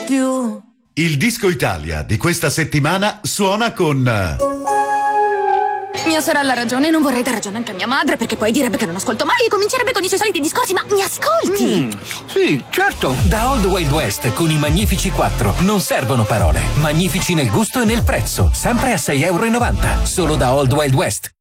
più. Il Disco Italia di questa settimana suona con... Mia sorella ha ragione, non vorrei dar ragione anche a mia madre, perché poi direbbe che non ascolto mai e comincerebbe con i suoi soliti discorsi, ma mi ascolti? Sì, certo. Da Old Wild West con i Magnifici 4 non servono parole. Magnifici nel gusto e nel prezzo, sempre a €6,90. Solo da Old Wild West.